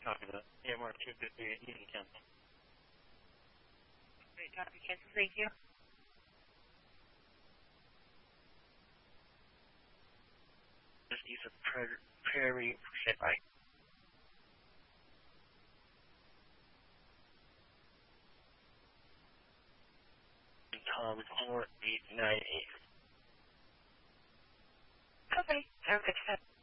Copy that. AMR 258, Easy cancel. Great, copy, cancel, thank you. Just use a prairie Pacific. Tom 4898. Okay, have a good day.